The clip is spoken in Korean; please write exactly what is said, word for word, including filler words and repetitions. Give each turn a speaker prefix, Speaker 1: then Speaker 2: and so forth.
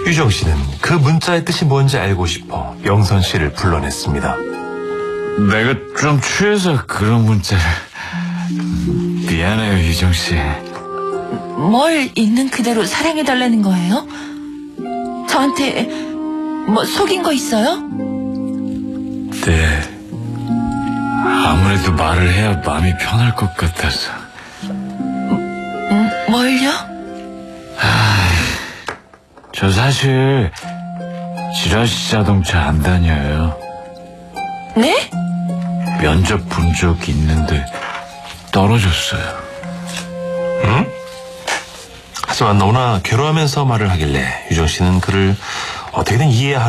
Speaker 1: 유정 씨는 그 문자의 뜻이 뭔지 알고 싶어 영선 씨를 불러냈습니다.
Speaker 2: 내가 좀 취해서 그런 문자를. 미안해요, 유정 씨.
Speaker 3: 뭘 있는 그대로 사랑해달라는 거예요? 저한테 뭐 속인 거 있어요?
Speaker 2: 네. 아무래도 말을 해야 마음이 편할 것 같아서.
Speaker 3: 음, 뭘요?
Speaker 2: 저 사실 지라시 자동차 안 다녀요.
Speaker 3: 네?
Speaker 2: 면접 본 적 있는데 떨어졌어요.
Speaker 1: 응? 하지만 너무나 괴로워하면서 말을 하길래 유정 씨는 그를 어떻게든 이해할